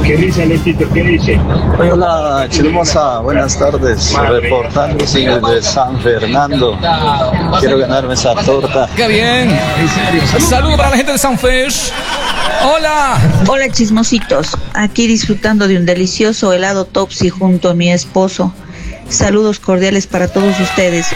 ¿Qué dice Alexito? ¿Qué dice? Hola, chismosa, buenas tardes. Reportándose desde San Fernando. Quiero ganarme esa torta. ¡Qué bien! Saludos para la gente de San Fesh. ¡Hola! Hola, chismositos. Aquí disfrutando de un delicioso helado Topsy junto a mi esposo. Saludos cordiales para todos ustedes.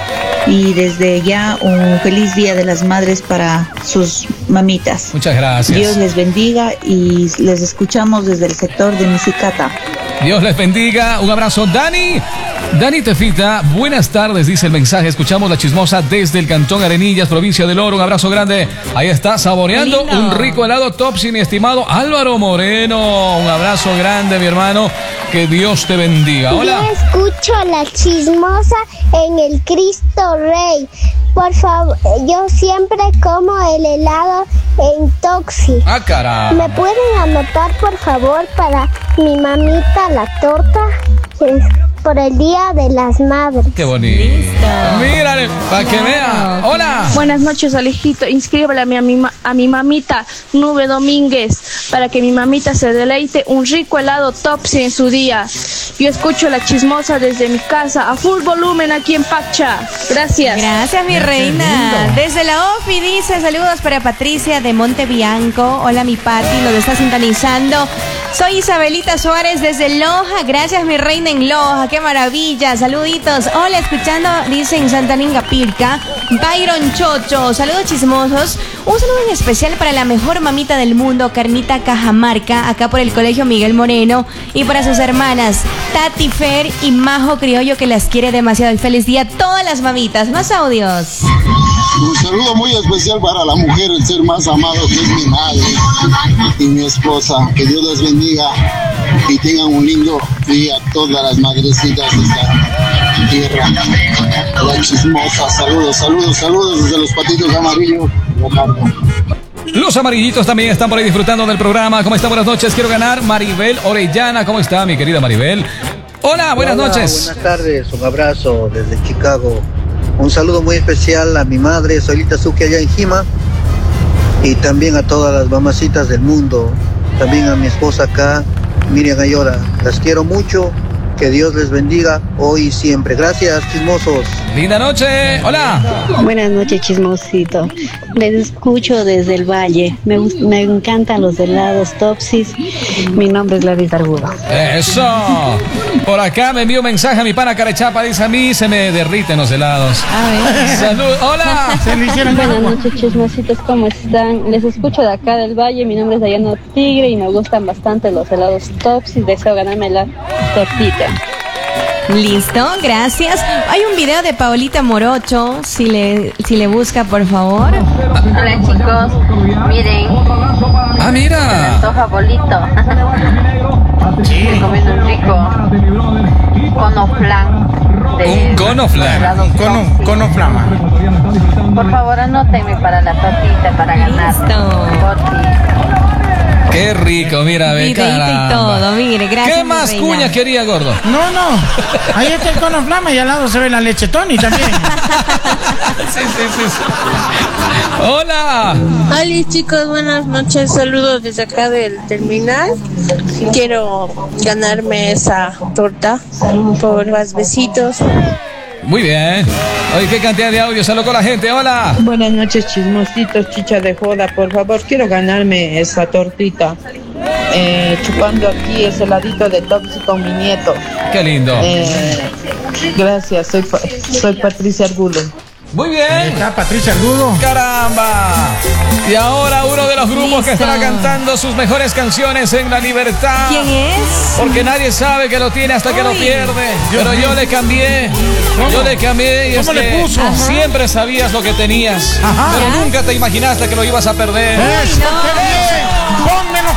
Y desde ya un feliz Día de las Madres para sus mamitas. Muchas gracias. Dios les bendiga y les escuchamos desde el sector de Misicata. Dios les bendiga. Un abrazo, Dani. Dani Tefita, buenas tardes, dice el mensaje. Escuchamos la chismosa desde el Cantón Arenillas, provincia del Oro. Un abrazo grande. Ahí está, saboreando un rico helado Topsy, mi estimado Álvaro Moreno. Un abrazo grande, mi hermano. Que Dios te bendiga. Hola. Yo escucho la chismosa en el Cristo Rey. Por favor, yo siempre como el helado en Toxi. Ah, caramba. ¿Me pueden anotar, por favor, para mi mamita la torta? Por el Día de las Madres. Qué bonito. Listo. Mírale, para que vea. Hola. Buenas noches, Alejito. Inscríbele a mi mamita Nube Domínguez para que mi mamita se deleite un rico helado Topsy en su día. Yo escucho la chismosa desde mi casa a full volumen aquí en Pacha. Gracias. Gracias, mi reina. Desde la OFI dice saludos para Patricia de Montebianco. Hola, mi Pati, nos está sintonizando. Soy Isabelita Suárez desde Loja. Gracias, mi reina en Loja. Qué maravilla. Saluditos. Hola, escuchando, dicen Santa Ninga Pirca. Byron Chocho. Saludos chismosos. Un saludo en especial para la mejor mamita del mundo, Carmita Cajamarca, acá por el Colegio Miguel Moreno. Y para sus hermanas, Tati Fer y Majo Criollo, que las quiere demasiado. Y feliz día a todas las mamitas. Más audios. Un saludo muy especial para la mujer, el ser más amado, que es mi madre y mi esposa. Que Dios les bendiga y tengan un lindo día todas las madrecitas de esta tierra. La chismosa, saludos desde los patitos amarillos. Los amarillitos también están por ahí disfrutando del programa. ¿Cómo están? Buenas noches. Quiero ganar Maribel Orellana. ¿Cómo está, mi querida Maribel? Hola, buenas noches. Buenas tardes, un abrazo desde Chicago. Un saludo muy especial a mi madre, Solita Suki, allá en Jima. Y también a todas las mamacitas del mundo. También a mi esposa acá, Miriam Ayora. Las quiero mucho. Que Dios les bendiga hoy y siempre. Gracias, chismosos. Linda noche. Hola. Buenas noches, chismosito. Les escucho desde el Valle. Me encantan los helados Topsis. Mi nombre es Gladys Argudo. Eso. Por acá me envió un mensaje a mi pana Carechapa. Dice: a mí se me derriten los helados. Salud. Hola. Buenas noches, chismositos. ¿Cómo están? Les escucho de acá del Valle. Mi nombre es Dayano Tigre y me gustan bastante los helados Topsis. Deseo ganarme la tortita. Listo, gracias. Hay un video de Paolita Morocho, si le busca, por favor. Hola, chicos, miren. Ah, mira. Se me antoja bolito. Sí. Estoy comiendo un rico conoflan. Un conoflan. Un conoflan. Por favor, anótenme para la tortita para ganar. Qué rico, mira, ve, y todo, mire, gracias. ¿Qué más cuña quería, gordo? No, ahí está el conoflama y al lado se ve la leche Tony también. Sí. Hola. Hola, chicos, buenas noches, saludos desde acá del terminal. Quiero ganarme esa torta por los besitos. Muy bien. Oye, qué cantidad de audio se alocó la gente. Hola. Buenas noches, chismositos, chicha de joda. Por favor, quiero ganarme esa tortita. Chupando aquí ese heladito de Topsy con mi nieto. Qué lindo. Gracias, soy Patricia Argudo. Muy bien. Ahí está Patricia Argudo. Caramba. Y ahora uno de los grupos que estará cantando sus mejores canciones en La Libertad. ¿Quién es? Porque nadie sabe que lo tiene hasta que lo pierde. Pero yo le cambié. ¿Cómo? Yo le cambié. Y ¿Cómo le puso? Siempre sabías lo que tenías. Ajá. Pero nunca te imaginaste que lo ibas a perder. ¡Qué bien! ¡Pónmelo!